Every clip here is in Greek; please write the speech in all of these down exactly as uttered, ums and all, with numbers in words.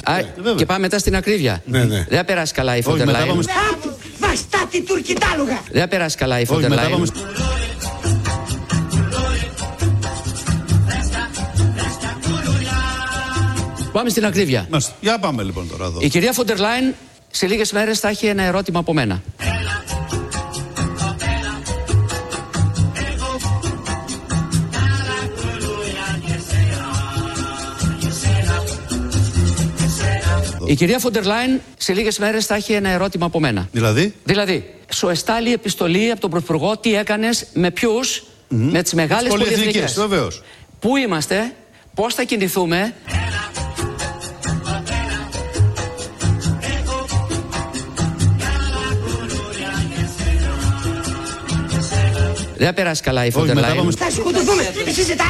Α, ναι, και πάμε μετά στην ακρίβεια. Ναι, ναι. Δεν θα περάσει καλά η Φόντερ Λάιεν. Πάμε... Βαστάτη τουρκιτάλουγα. Δεν θα περάσει καλά η Φόντερ Λάιεν. Πάμε... πάμε στην ακρίβεια. Μάλιστα. Για πάμε λοιπόν τώρα εδώ. Η κυρία Φόντερ Λάιεν σε λίγες μέρες θα έχει ένα ερώτημα από μένα. Η κυρία Φόντερ Λάιεν σε λίγες μέρες θα έχει ένα ερώτημα από μένα. Δηλαδή? Δηλαδή, σου εστάλει επιστολή από τον Πρωθυπουργό τι έκανες, με ποιους, mm-hmm. με τις μεγάλες πολυεθνικές. Βεβαίως. Πού είμαστε, πώς θα κινηθούμε. Δεν θα περάσει καλά η Φόντερ Λάιεν. Θα σκοτωθούμε, εσύ ζητάς.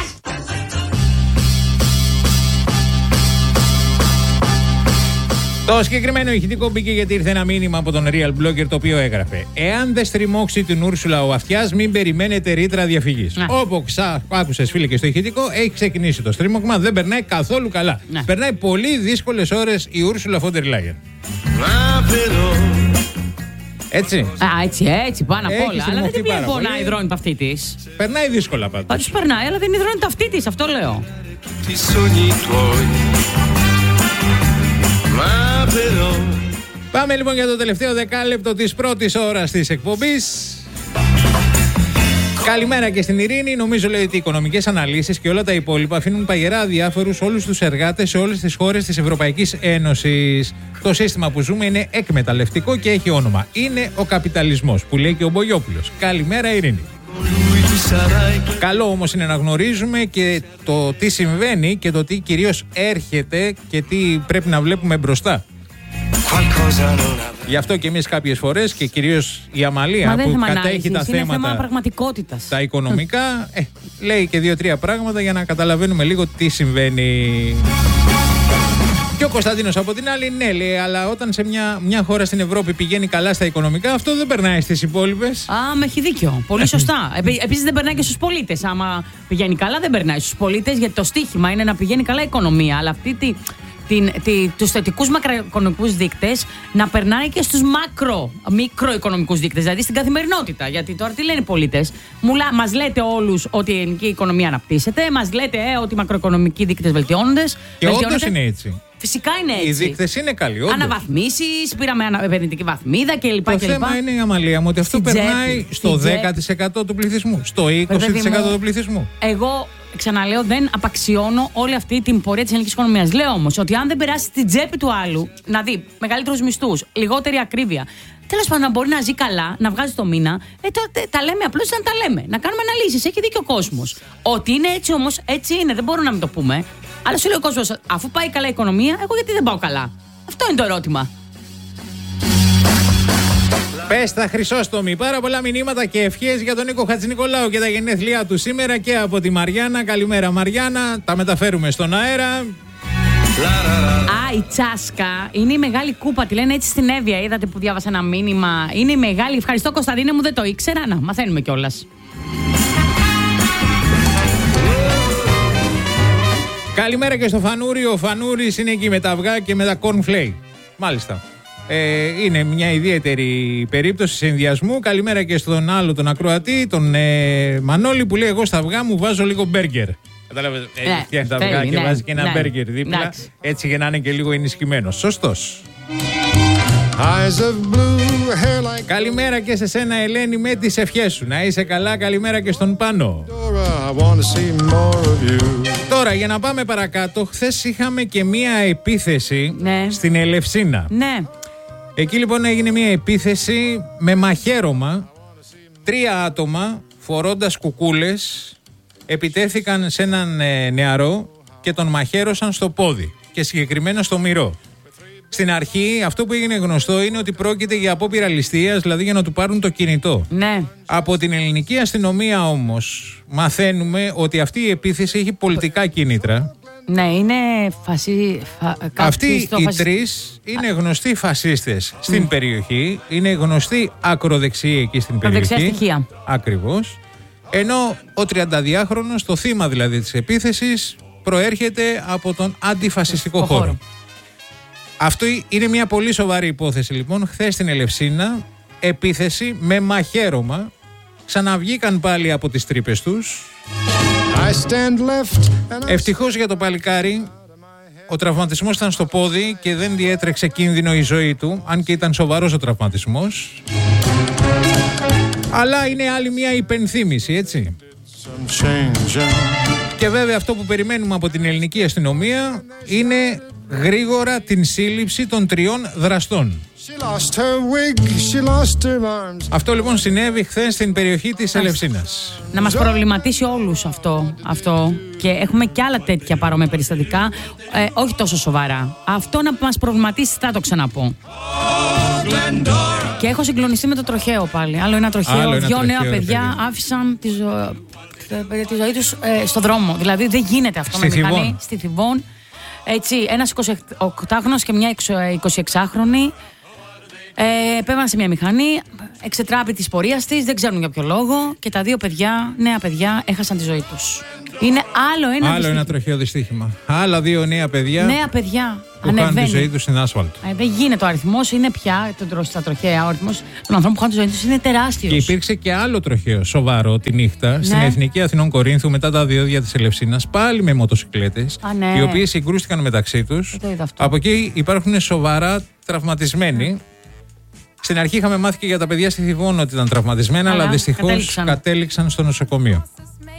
Το συγκεκριμένο ηχητικό μπήκε γιατί ήρθε ένα μήνυμα από τον Real Blogger το οποίο έγραφε: εάν δεν στριμώξει την Ούρσουλα ο αυτιάς, μην περιμένετε ρήτρα διαφυγής. Όπως άκουσες, φίλε, και στο ηχητικό, έχει ξεκινήσει το στριμώκμα, δεν περνάει καθόλου καλά. Να. Περνάει πολύ δύσκολες ώρες η Ούρσουλα Φόντερ Λάιεν. Έτσι. Α, έτσι, έτσι, πάνω απ' όλα. Αλλά δεν την πονάει, υδρώνει τα αυτή της. Περνάει δύσκολα πάντως. Πάντως περνάει, αλλά δεν υδρώνει τα αυτή της, αυτό λέω. Πάμε λοιπόν για το τελευταίο δεκάλεπτο της πρώτης ώρας της εκπομπής. Καλημέρα και στην Ειρήνη. Νομίζω λέει ότι οι οικονομικές αναλύσεις και όλα τα υπόλοιπα αφήνουν παγερά αδιάφορους όλους τους εργάτες σε όλες τις χώρες της Ευρωπαϊκής Ένωσης. Το σύστημα που ζούμε είναι εκμεταλλευτικό και έχει όνομα. Είναι ο καπιταλισμός, που λέει και ο Μπογιόπουλος. Καλημέρα, Ειρήνη. Καλό όμως είναι να γνωρίζουμε και το τι συμβαίνει και το τι κυρίως έρχεται και τι πρέπει να βλέπουμε μπροστά. Γι' αυτό και εμείς κάποιες φορές και κυρίως η Αμαλία που κατέχει τα είναι θέματα θέμα πραγματικότητας. Τα οικονομικά ε, λέει και δύο-τρία πράγματα για να καταλαβαίνουμε λίγο τι συμβαίνει. Και ο Κωνσταντίνος από την άλλη, ναι, λέει, αλλά όταν σε μια, μια χώρα στην Ευρώπη πηγαίνει καλά στα οικονομικά, αυτό δεν περνάει στις υπόλοιπες. Α, με έχει δίκιο. Πολύ σωστά. Επίσης δεν περνάει και στους πολίτες. Άμα πηγαίνει καλά, δεν περνάει στους πολίτες, γιατί το στίχημα είναι να πηγαίνει καλά η οικονομία. Αλλά αυτή τη. Την, τη, τους θετικούς μακροοικονομικούς δείκτες να περνάει και στους μακρο, μικροοικονομικούς δείκτες, δηλαδή στην καθημερινότητα. Γιατί τώρα τι λένε οι πολίτες, μας λέτε όλους ότι η ελληνική οικονομία αναπτύσσεται, μας λέτε ε, ότι οι μακροοικονομικοί δείκτες βελτιώνονται. Και όντως είναι έτσι. Φυσικά είναι έτσι. Οι δείκτες είναι καλοί. Όντως. Αναβαθμίσεις, πήραμε επενδυτική βαθμίδα κλπ. Το και θέμα είναι η Αμαλία μου ότι αυτό στην περνάει τσέπη, στο δέκα τοις εκατό του πληθυσμού, στο είκοσι τοις εκατό του πληθυσμού. Εγώ. Ξαναλέω, δεν απαξιώνω όλη αυτή την πορεία της ελληνικής οικονομίας. Λέω όμως ότι αν δεν περάσει στην τσέπη του άλλου, να δει μεγαλύτερους μισθούς, λιγότερη ακρίβεια, τέλος πάντων να μπορεί να ζει καλά, να βγάζει το μήνα, ε, τότε τα λέμε απλώς να τα λέμε. Να κάνουμε αναλύσεις. Έχει δίκιο ο κόσμος. Ότι είναι έτσι όμως, έτσι είναι. Δεν μπορούμε να μην το πούμε. Αλλά σου λέει ο κόσμος, αφού πάει καλά η οικονομία, εγώ γιατί δεν πάω καλά. Αυτό είναι το ερώτημα. Πες τα Χρυσόστομη, πάρα πολλά μηνύματα και ευχές για τον Νίκο Χατζηνικολάου και τα γενέθλιά του σήμερα και από τη Μαριάννα. Καλημέρα Μαριάννα, τα μεταφέρουμε στον αέρα. Α, η Τσάσκα είναι η μεγάλη κούπα, τη λένε έτσι στην Εύβοια. Είδατε που διάβασα ένα μήνυμα. Είναι η μεγάλη. Ευχαριστώ Κωνσταντίνε μου, δεν το ήξερα. Να, μαθαίνουμε κιόλας. Καλημέρα και στο Φανούρι. Ο Φανούρης είναι εκεί με τα αυγά και με τα cornflake. Μάλιστα. Ε, είναι μια ιδιαίτερη περίπτωση συνδυασμού. Καλημέρα και στον άλλο τον ακροατή, τον ε, Μανώλη, που λέει: εγώ στα αυγά μου βάζω λίγο μπέργκερ. Κατάλαβε. Έχει ναι, φτιάξει τα αυγά και ναι, βάζει και ένα ναι, μπέργκερ δίπλα. Ναι. Έτσι για να είναι και λίγο ενισχυμένο. Σωστός. Like... Καλημέρα και σε σένα, Ελένη, με τις ευχές σου. Να είσαι καλά. Καλημέρα και στον Πάνο. Τώρα για να πάμε παρακάτω, χθες είχαμε και μία επίθεση ναι. στην Ελευσίνα. Ναι. Εκεί λοιπόν έγινε μία επίθεση με μαχαίρωμα. Τρία άτομα φορώντας κουκούλες επιτέθηκαν σε έναν ε, νεαρό και τον μαχαίρωσαν στο πόδι και συγκεκριμένα στο μυρό. Στην αρχή αυτό που έγινε γνωστό είναι ότι πρόκειται για απόπειρα ληστείας, δηλαδή για να του πάρουν το κινητό. Ναι. Από την ελληνική αστυνομία όμως μαθαίνουμε ότι αυτή η επίθεση έχει πολιτικά κίνητρα. Ναι, είναι φασί... Φα... Αυτοί οι φασι... τρεις είναι γνωστοί φασίστες στην mm. περιοχή, είναι γνωστοί ακροδεξιοί εκεί στην περιοχή. Ακροδεξιά στοιχεία. Ακριβώς. Ενώ ο τριανταδυάχρονος, το θύμα δηλαδή της επίθεσης, προέρχεται από τον αντιφασιστικό χώρο. χώρο. Είναι γνωστοί φασίστες στην περιοχή, είναι γνωστοί ακροδεξιοί εκεί στην περιοχή. Ακριβώς. Ενώ ο τριανταδυάχρονος, το θύμα δηλαδή της επίθεσης, προέρχεται από τον αντιφασιστικό χώρο. Είναι γνωστοί φασίστες στην περιοχή, είναι γνωστοί ακροδεξιοί εκεί στην περιοχή. Ακριβώς. Ενώ ο τριανταδυάχρονος, το θύμα δηλαδή της επίθεσης, προέρχεται από τον αντιφασιστικό χώρο. Αυτό είναι μια πολύ σοβαρή υπόθεση λοιπόν. Χθες στην Ελευσίνα, επίθεση με μαχαίρωμα. Ξαναβγήκαν πάλι από τις τρύπες τους. Ευτυχώς για το παλικάρι, ο τραυματισμός ήταν στο πόδι και δεν διέτρεξε κίνδυνο η ζωή του, αν και ήταν σοβαρός ο τραυματισμός. Αλλά είναι άλλη μια υπενθύμηση, έτσι. Και βέβαια αυτό που περιμένουμε από την ελληνική αστυνομία είναι γρήγορα την σύλληψη των τριών δραστών. Αυτό λοιπόν συνέβη χθες στην περιοχή της Ελευσίνας. Να μας προβληματίσει όλους αυτό, αυτό. Και έχουμε και άλλα τέτοια παρόμοια περιστατικά, ε, όχι τόσο σοβαρά. Αυτό να μας προβληματίσει, θα το ξαναπώ. Και έχω συγκλονιστεί με το τροχαίο πάλι. Άλλο ένα τροχαίο. Άλλο ένα Δυο τροχαίο, νέα παιδιά παιδί. άφησαν τη, ζω... τη ζωή τους ε, στο δρόμο. Δηλαδή δεν γίνεται αυτό στη με Θηβών. μηχανή. Στη Θηβών. Έτσι, ένας εικοσιοκτάχρονος και μια εικοσιεξάχρονη. Ε, Πέβαν σε μια μηχανή, εξετράπη της πορείας της, δεν ξέρουν για ποιο λόγο, και τα δύο παιδιά, νέα παιδιά, έχασαν τη ζωή τους. Είναι άλλο ένα, άλλο ένα τροχαίο δυστύχημα. Άλλα δύο νέα παιδιά. Νέα παιδιά. Που χάνουν τη ζωή τους στην άσφαλτο. Ε, δεν γίνεται. Ο αριθμός είναι πια, στα τροχαία, ο αριθμός των ανθρώπων που χάνουν τη ζωή τους είναι τεράστιος. Και υπήρξε και άλλο τροχαίο σοβαρό τη νύχτα, ναι, στην Εθνική Αθηνών Κορίνθου, μετά τα διόδια της Ελευσίνας, πάλι με μοτοσικλέτες, ναι, οι οποίες συγκρούστηκαν μεταξύ τους. Από εκεί υπάρχουν σοβαρά τραυματισμένοι. Στην αρχή είχαμε μάθει και για τα παιδιά στη Θηβών ότι ήταν τραυματισμένα, αλλά, αλλά δυστυχώς κατέληξαν. κατέληξαν στο νοσοκομείο.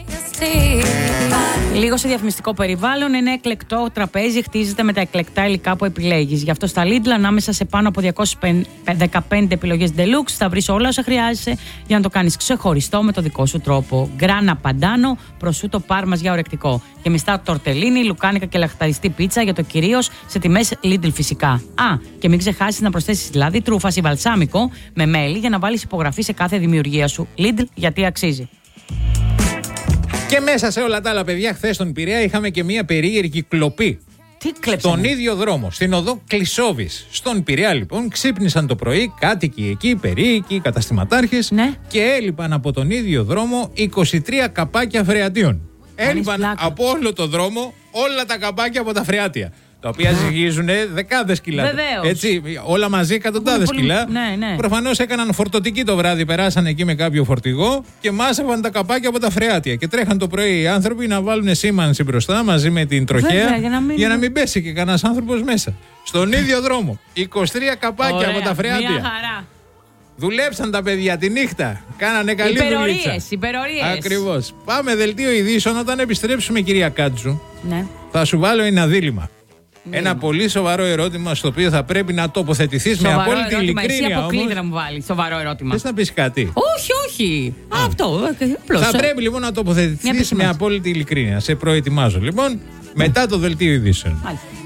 Λίγο σε διαφημιστικό περιβάλλον, ένα εκλεκτό τραπέζι χτίζεται με τα εκλεκτά υλικά που επιλέγεις. Γι' αυτό στα Lidl, ανάμεσα σε πάνω από διακόσιες δεκαπέντε επιλογές Deluxe, θα βρεις όλα όσα χρειάζεσαι για να το κάνεις ξεχωριστό με το δικό σου τρόπο. Γκράνα παντάνο, προσούτο πάρμας για ορεκτικό. Και μιστά τορτελίνι, λουκάνικα και λαχταριστή πίτσα για το κυρίως σε τιμές Lidl φυσικά. Α, και μην ξεχάσεις να προσθέσεις λάδι, τρούφας ή βαλσάμικο με μέλι για να βάλεις υπογραφή σε κάθε δημιουργία σου. Lidl, γιατί αξίζει. Και μέσα σε όλα τα άλλα, παιδιά, χθες στον Πειραιά είχαμε και μια περίεργη κλοπή. Τι κλέψανε? Στον ίδιο δρόμο, στην οδό Κλεισόβης. Στον Πειραιά, λοιπόν, ξύπνησαν το πρωί κάτοικοι εκεί, περίοικοι, καταστηματάρχες, ναι, και έλειπαν από τον ίδιο δρόμο είκοσι τρία καπάκια φρεατίων. Έλειπαν από όλο το δρόμο όλα τα καπάκια από τα φρεάτια. Τα οποία ζυγίζουν δεκάδες κιλά. Βεβαίως. Έτσι, όλα μαζί εκατοντάδες κιλά. Ναι, ναι. Προφανώς έκαναν φορτωτική το βράδυ, περάσαν εκεί με κάποιο φορτηγό και μάζευαν τα καπάκια από τα φρεάτια. Και τρέχαν το πρωί οι άνθρωποι να βάλουν σήμανση μπροστά μαζί με την τροχέα. Βέβαια, για, να μην... για να μην πέσει και κανένας άνθρωπος μέσα. Στον ίδιο δρόμο. είκοσι τρία καπάκια. Ωραία, από τα φρεάτια. Μια χαρά. Δουλέψαν τα παιδιά τη νύχτα. Κάνανε καλή δουλειά. Υπερορίες, υπερορίες. Ακριβώς. Πάμε δελτίο ειδήσεων. Όταν επιστρέψουμε, κυρία Κάτζου, ναι, θα σου βάλω ένα δίλημμα. Ένα πολύ σοβαρό ερώτημα στο οποίο θα πρέπει να τοποθετηθείς με απόλυτη ειλικρίνεια. Εσύ αποκλείται να μου βάλεις σοβαρό ερώτημα. Θες να πεις κάτι? Όχι, όχι. Α, αυτό. Απλώς. Θα πρέπει λοιπόν να τοποθετηθείς με απόλυτη ειλικρίνεια. Σε προετοιμάζω λοιπόν μετά το δελτίο ειδήσεων.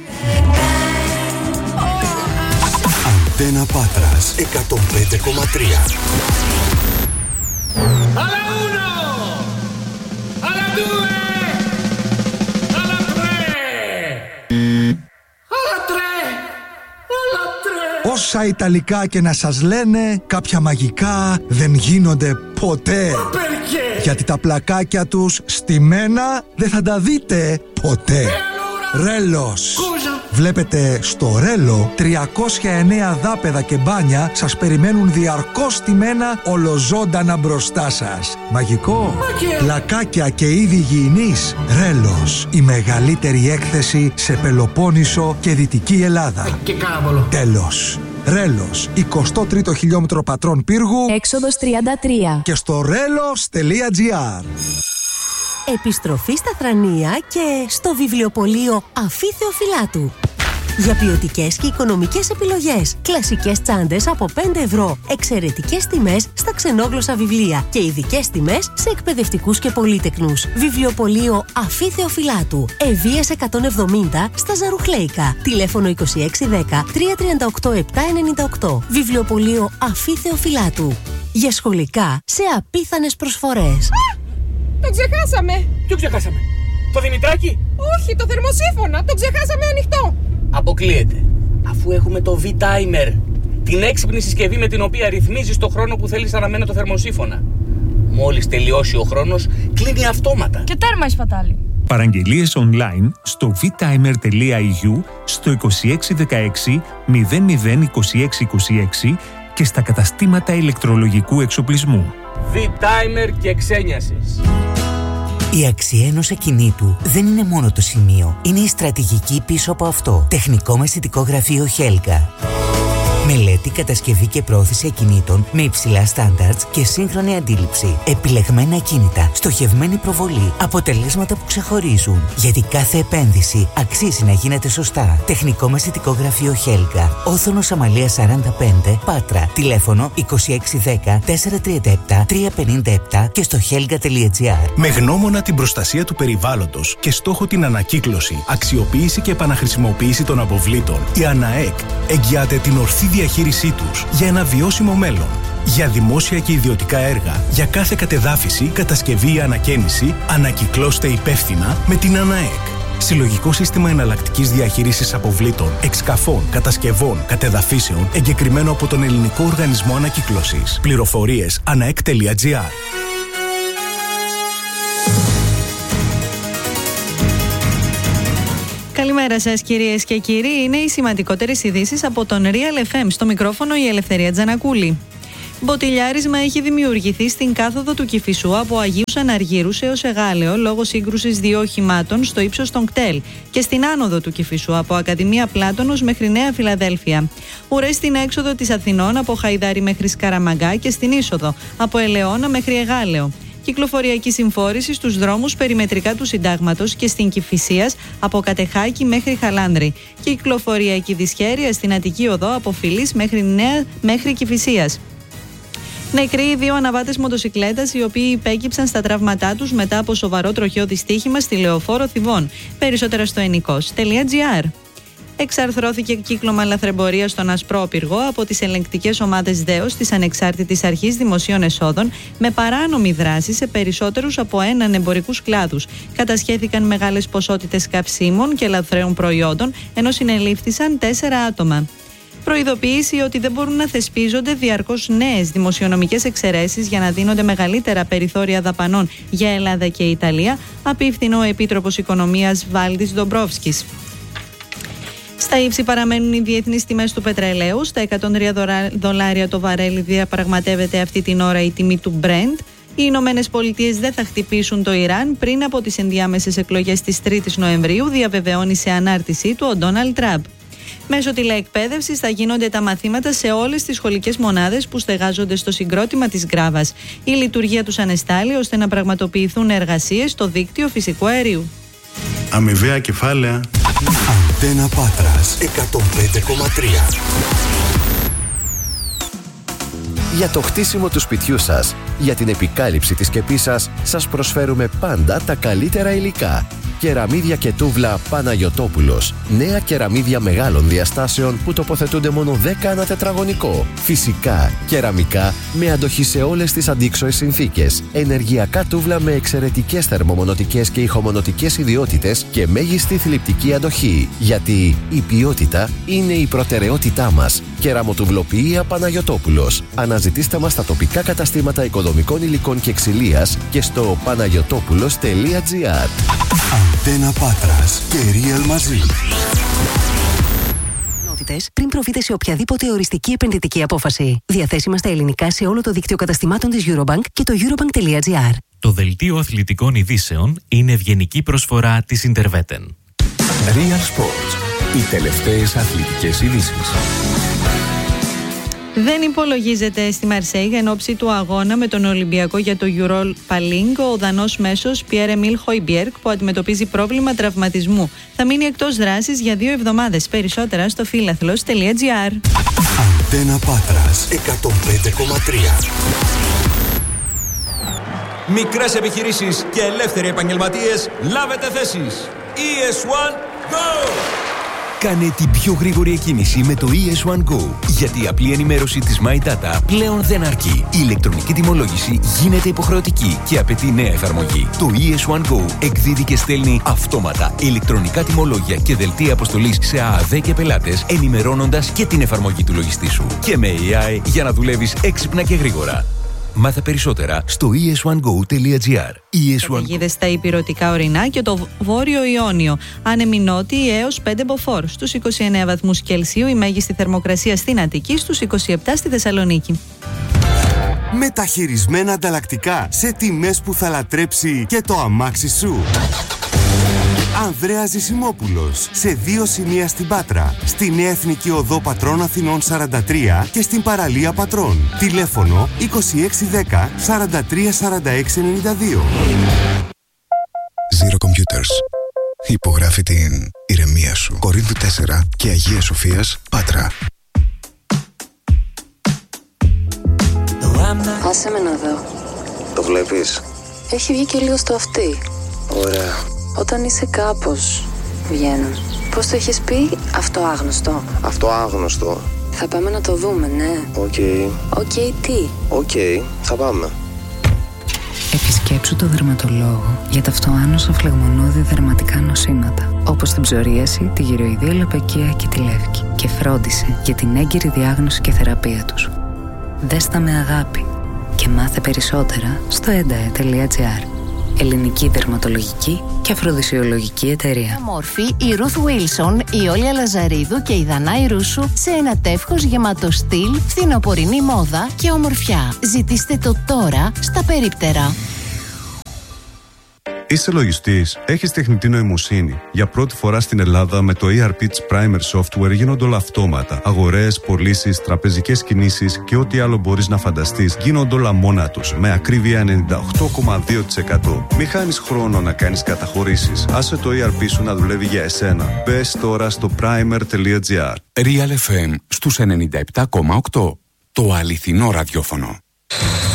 Αντένα Πάτρας εκατόν πέντε κόμμα τρία. Όσα Ιταλικά και να σας λένε, κάποια μαγικά δεν γίνονται ποτέ. Γιατί τα πλακάκια τους στημένα δεν θα τα δείτε ποτέ. Ρέλος. Βλέπετε, στο Ρέλο τριακόσια εννέα δάπεδα και μπάνια σας περιμένουν διαρκώς στημένα ολοζώντανα μπροστά σας. Μαγικό. Πλακάκια και είδη υγιεινής. Ρέλος. Η μεγαλύτερη έκθεση σε Πελοπόννησο και Δυτική Ελλάδα. Και κάραβολο. Τέλος. Ρέλος, εικοστό τρίτο χιλιόμετρο Πατρών Πύργου, έξοδος τριάντα τρία, και στο ρέλος τελεία τζι άρ. Επιστροφή στα Θρανία και στο βιβλιοπωλείο Αφή Θεοφυλάτου. Για ποιοτικές και οικονομικές επιλογές. Κλασικές τσάντες από πέντε ευρώ. Εξαιρετικές τιμές στα ξενόγλωσσα βιβλία. Και ειδικές τιμές σε εκπαιδευτικούς και πολύτεκνους. Βιβλιοπωλείο Αφή Θεοφυλάτου. Ευβοίας εκατόν εβδομήντα στα Ζαρουχλέικα. Τηλέφωνο είκοσι έξι δέκα τριακόσια τριάντα οκτώ επτακόσια ενενήντα οκτώ. Βιβλιοπωλείο Αφή Θεοφυλάτου. Για σχολικά σε απίθανες προσφορές. Το ξεχάσαμε! Ποιο ξεχάσαμε? Το Δημητράκι? Όχι, το θερμοσύφωνα! Το ξεχάσαμε ανοιχτό! Αποκλείεται. Αφού έχουμε το V-Timer, την έξυπνη συσκευή με την οποία ρυθμίζεις το χρόνο που θέλεις να αναμένει το θερμοσύφωνα. Μόλις τελειώσει ο χρόνος, κλείνει αυτόματα. Και τέρμα η σπατάλη. Παραγγελίες online στο β-timer τελεία ι γιου, στο είκοσι έξι δεκαέξι μηδέν μηδέν είκοσι έξι είκοσι έξι και στα καταστήματα ηλεκτρολογικού εξοπλισμού. V-Timer και ξένιασης. Η αξία ενός ακινήτου δεν είναι μόνο το σημείο, είναι η στρατηγική πίσω από αυτό. Τεχνικό μεσητικό γραφείο Χέλγα. Μελέτη, κατασκευή και πρόθεση ακινήτων με υψηλά στάνταρτς και σύγχρονη αντίληψη. Επιλεγμένα ακίνητα, στοχευμένη προβολή, αποτελέσματα που ξεχωρίζουν. Γιατί κάθε επένδυση αξίζει να γίνεται σωστά. Τεχνικό μεσητικό γραφείο Χέλγα. Όθωνος Αμαλίας σαράντα πέντε, Πάτρα. Τηλέφωνο είκοσι έξι δέκα τετρακόσια τριάντα επτά τριακόσια πενήντα επτά και στο χέλγα τελεία τζι άρ. Με γνώμονα την προστασία του περιβάλλοντος και στόχο την ανακύκλωση, αξιοποίηση και επαναχρησιμοποίηση των αποβλήτων, η ΑΝΑΕΚ εγγυάται την ορθή διαχείρισή τους για ένα βιώσιμο μέλλον. Για δημόσια και ιδιωτικά έργα, για κάθε κατεδάφιση, κατασκευή ή ανακαίνιση, ανακυκλώστε υπεύθυνα με την ΑΝΑΕΚ. Συλλογικό σύστημα εναλλακτικής διαχείρισης αποβλήτων, εξκαφών, κατασκευών, κατεδαφίσεων, εγκεκριμένο από τον Ελληνικό Οργανισμό Ανακύκλωσης. Πληροφορίες anaek τελεία τζι άρ. Καλημέρα σας κυρίες και κύριοι, είναι οι σημαντικότερες ειδήσεις από τον Real εφ εμ. Στο μικρόφωνο η Ελευθερία Τζανακούλη. Μποτιλιάρισμα έχει δημιουργηθεί στην κάθοδο του Κηφισού από Αγίους Αναργύρους έως Εγάλεο λόγω σύγκρουσης δύο οχημάτων στο ύψος των κτέλ και στην άνοδο του Κηφισού από Ακαδημία Πλάτωνος μέχρι Νέα Φιλαδέλφια. Ουρές στην έξοδο της Αθηνών από Χαϊδάρι μέχρι Σκαραμαγκά και στην είσοδο από Ελαιώνα μέχρι Εγάλεο. Κυκλοφοριακή συμφόρηση στους δρόμους περιμετρικά του Συντάγματος και στην Κηφισίας από Κατεχάκη μέχρι Χαλάνδρη. Κυκλοφοριακή δυσχέρεια στην Αττική Οδό από Φιλής μέχρι, Νέα, μέχρι Κηφισίας. Νεκροί οι δύο αναβάτες μοτοσικλέτας οι οποίοι υπέκυψαν στα τραύματά τους μετά από σοβαρό τροχαίο δυστύχημα στη Λεωφόρο Θηβών. Περισσότερα στο ενικός τελεία τζι άρ. Εξαρθρώθηκε κύκλωμα λαθρεμπορίας στον Ασπρό Πυργό από τις ελεγκτικές ομάδες ΔΕΟΣ της Ανεξάρτητης Αρχής Δημοσίων Εσόδων με παράνομη δράση σε περισσότερους από έναν εμπορικούς κλάδους. Κατασχέθηκαν μεγάλες ποσότητες καυσίμων και λαθρέων προϊόντων, ενώ συνελήφθησαν τέσσερα άτομα. Προειδοποίηση ότι δεν μπορούν να θεσπίζονται διαρκώς νέες δημοσιονομικές εξαιρέσεις για να δίνονται μεγαλύτερα περιθώρια δαπανών για Ελλάδα και Ιταλία, απίφθινε ο Επίτροπος Οικονομίας Βάλτης Ντομπρόφσκης. Στα ύψη παραμένουν οι διεθνείς τιμές του πετρελαίου. Στα εκατόν τρία δολάρια το βαρέλι διαπραγματεύεται αυτή την ώρα η τιμή του Brent. Οι Ηνωμένες Πολιτείες δεν θα χτυπήσουν το Ιράν πριν από τις ενδιάμεσες εκλογές της τρίτης Νοεμβρίου, διαβεβαιώνει σε ανάρτησή του ο Ντόναλντ Τραμπ. Μέσω τηλεεκπαίδευσης θα γίνονται τα μαθήματα σε όλες τις σχολικές μονάδες που στεγάζονται στο συγκρότημα της Γκράβας. Η λειτουργία τους ανεστάλλει ώστε να πραγματοποιηθούν εργασίες στο δίκτυο φυσικού αερίου. Αμοιβαία κεφάλαια. Αντένα Πάτρας εκατόν πέντε κόμμα τρία. Για το χτίσιμο του σπιτιού σας, για την επικάλυψη της σκεπής σας, σας προσφέρουμε πάντα τα καλύτερα υλικά. Κεραμίδια και τούβλα Παναγιωτόπουλος. Νέα κεραμίδια μεγάλων διαστάσεων που τοποθετούνται μόνο δέκα ανά τετραγωνικό. Φυσικά, κεραμικά με αντοχή σε όλες τις αντίξωες συνθήκες. Ενεργειακά τούβλα με εξαιρετικές θερμομονωτικές και ηχομονωτικές ιδιότητες και μέγιστη θλιπτική αντοχή. Γιατί η ποιότητα είναι η προτεραιότητά μας. Κεραμοτουβλοποιία Παναγιωτόπουλος. Αναζητήστε μας στα τοπικά καταστήματα οικοδομικών υλικών και ξυλίας και στο παναγιωτόπουλος τελεία τζι άρ. Αντένα Πάτρας και Real μαζί. Πριν προβείτε σε οποιαδήποτε οριστική επενδυτική απόφαση. Διαθέσιμα στα ελληνικά σε όλο το δίκτυο καταστημάτων της Eurobank και το eurobank τελεία τζι άρ. Το δελτίο αθλητικών ειδήσεων είναι ευγενική προσφορά της Interveten. Real Sports. Οι τελευταίες αθλητικές ειδήσεις. Δεν υπολογίζεται στη Μαρσέιγ εν ώψη του αγώνα με τον Ολυμπιακό για το Europa League ο Δανός μέσος Pierre-Emile Højbjerg που αντιμετωπίζει πρόβλημα τραυματισμού. Θα μείνει εκτός δράσης για δύο εβδομάδες. Περισσότερα στο φίλαθλος τελεία τζι άρ. Αντένα Πάτρας εκατόν πέντε κόμμα τρία. Μικρές επιχειρήσεις και ελεύθεροι επαγγελματίες, λάβετε θέσεις. ι ες ουάν Go! Κάνε την πιο γρήγορη εκκίνηση με το ι ες ουάν Go. Γιατί η απλή ενημέρωση της My Data πλέον δεν αρκεί. Η ηλεκτρονική τιμολόγηση γίνεται υποχρεωτική και απαιτεί νέα εφαρμογή. Το ι ες ουάν Go εκδίδει και στέλνει αυτόματα ηλεκτρονικά τιμολόγια και δελτία αποστολής σε ΑΑΔ και πελάτες, ενημερώνοντας και την εφαρμογή του λογιστή σου. Και με έι άι για να δουλεύεις έξυπνα και γρήγορα. Μάθε περισσότερα στο ι ες βαν γκο τελεία τζι άρ. Καταιγίδες στα ηπειρωτικά ορεινά και το βόρειο Ιόνιο. Άνεμοι νότιοι έως πέντε μποφόρ. Στους είκοσι εννέα βαθμούς Κελσίου η μέγιστη θερμοκρασία στην Αττική, στους είκοσι επτά στη Θεσσαλονίκη. Μεταχειρισμένα ανταλλακτικά σε τιμές που θα λατρέψει και το αμάξι σου. Ανδρέας Ζησιμόπουλος, σε δύο σημεία στην Πάτρα, στη Νέα Εθνική Οδό Πατρών Αθηνών σαράντα τρία και στην παραλία Πατρών. Τηλέφωνο είκοσι έξι δέκα σαράντα τρία σαράντα έξι ενενήντα δύο. Zero Computers. Υπογράφει την ηρεμία σου. Κορίνθου τέσσερα και Αγίας Σοφίας, Πάτρα. Άσε με να δω. Το βλέπεις? Έχει βγει και λίγο στο αυτί. Ωραία. Όταν είσαι κάπως, βγαίνουν. Πώς το έχεις πει? Αυτό άγνωστο. Αυτό άγνωστο. Θα πάμε να το δούμε, ναι. Οκ. Okay. Οκ, okay, τι? Οκ, okay, θα πάμε. Επισκέψου το δερματολόγο για τα αυτοάνωσα φλεγμονώδη δερματικά νοσήματα, όπως την ψωρίαση, τη γυροειδία λαπαικία και τη λεύκη, και φρόντισε για την έγκυρη διάγνωση και θεραπεία τους. Δες τα με αγάπη και μάθε περισσότερα στο ένταε τελεία τζι άρ. Ελληνική δερματολογική και αφροδισιολογική εταιρεία. Μόρφη, η Ruth Wilson, η Όλια Λαζαρίδου και η Δανάη Ρούσου σε ένα τεύχος γεμάτο στυλ, φθινοπορεινή μόδα και ομορφιά. Ζητήστε το τώρα στα περίπτερα. Είσαι λογιστής, έχεις τεχνητή νοημοσύνη. Για πρώτη φορά στην Ελλάδα με το ι αρ πι της Primer Software γίνονται όλα αυτόματα. Αγορές, πωλήσεις, τραπεζικές κινήσεις και ό,τι άλλο μπορείς να φανταστείς γίνονται όλα μόνα τους, με ακρίβεια ενενήντα οκτώ κόμμα δύο τοις εκατό. Μη χάνεις χρόνο να κάνεις καταχωρήσεις. Άσε το ι αρ πι σου να δουλεύει για εσένα. Μπες τώρα στο primer τελεία τζι άρ. Real εφ εμ στους ενενήντα επτά κόμμα οκτώ. Το αληθινό ραδιόφωνο.